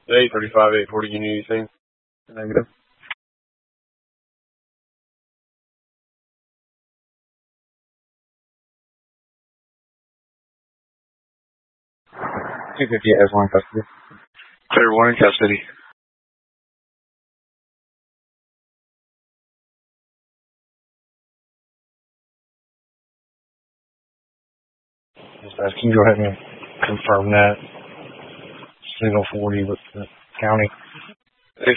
835, 840, you need anything? Negative. 250 has one custody. Clear, one in custody. Can you go ahead and confirm that? Signal 40 with the county.